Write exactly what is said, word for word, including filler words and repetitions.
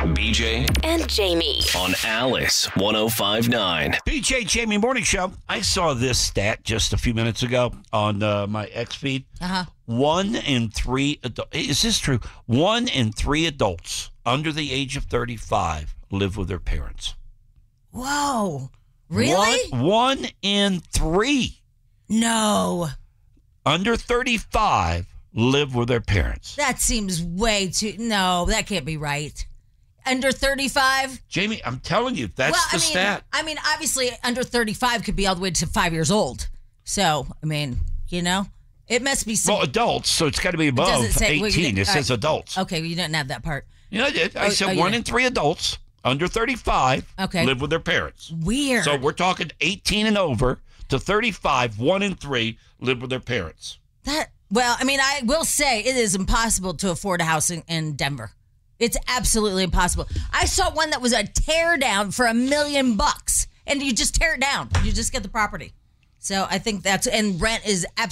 B J and Jamie on Alice one oh five point nine. B J Jamie Morning Show. I saw this stat just a few minutes ago on uh, my X feed. Uh-huh. One in three adults. Is this true? One in three adults under the age of thirty-five live with their parents. Whoa. Really? One, one in three No. under thirty-five live with their parents. That seems way too... No, that can't be right. Under thirty-five? Jamie, I'm telling you, that's well, the I mean, stat. I mean, obviously, under thirty-five could be all the way to five years old. So, I mean, you know, it must be some... Well, adults, so it's got to be Does above it say- well, you eighteen. didn't- It says uh, adults. Okay, well, you didn't have that part. Yeah, I did. I Oh, said oh, you one did. in three adults under thirty-five Okay. live with their parents. Weird. So we're talking eighteen and over to thirty-five, one in three live with their parents. That well, I mean, I will say it is impossible to afford a house in, in Denver. It's absolutely impossible. I saw one that was a tear down for a million bucks, and you just tear it down. You just get the property. So I think that's and rent is absolutely.